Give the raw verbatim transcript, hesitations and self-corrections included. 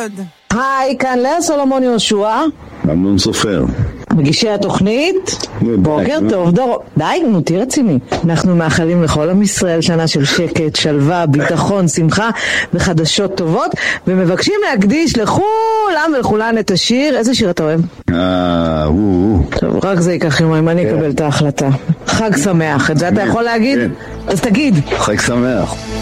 מאוד. היי, כאן לאה סולומון יהושע. אמנון סופר. מגישי התוכנית. בוקר טוב, דור. די, נו, תהיה רציני. אנחנו מאחלים לכל עם ישראל שנה של שקט, שלווה, ביטחון, שמחה וחדשות טובות, ומבקשים להקדיש לכולם ולכולן את השיר. איזה שיר אתה אוהב? אה, הוא. טוב, רק זה ייקח יומיים, אני אקבל את ההחלטה. חג שמח, את זה אתה יכול להגיד? אז תגיד. חג שמח.